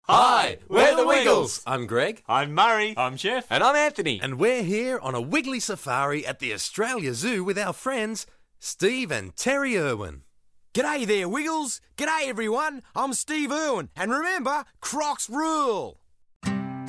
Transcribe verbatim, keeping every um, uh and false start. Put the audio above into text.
Hi, we're the Wiggles. I'm Greg. I'm Murray. I'm Jeff. And I'm Anthony. And we're here on a Wiggly safari at the Australia Zoo with our friends Steve and Terry Irwin. G'day there, Wiggles. G'day, everyone. I'm Steve Irwin. And remember, Crocs rule.